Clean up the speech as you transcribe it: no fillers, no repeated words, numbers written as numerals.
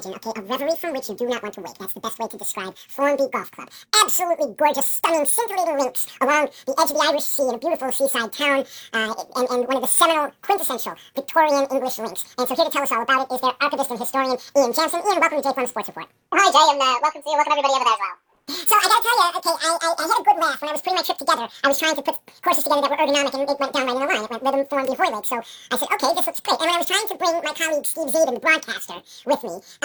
imagine, okay, a reverie from which you do not want to wake. That's the best way to describe Formby Golf Club. Absolutely gorgeous, stunning, scintillating links along the edge of the Irish Sea in a beautiful seaside town, and one of the seminal, quintessential Victorian English links. And so here to tell us all about it is their archivist and historian, Ian Jansen. Ian, welcome to Jake on the Sports Report. Hi, Jay, and welcome everybody over there as well. So I gotta tell you, okay, I had a good laugh when I was putting my trip together. I was trying to put courses together that were ergonomic, and it went down right in the line. It went rhythm, form, hoylake. So I said, okay, this looks great. And when I was trying to bring my colleague Steve Zaden, the broadcaster, with me,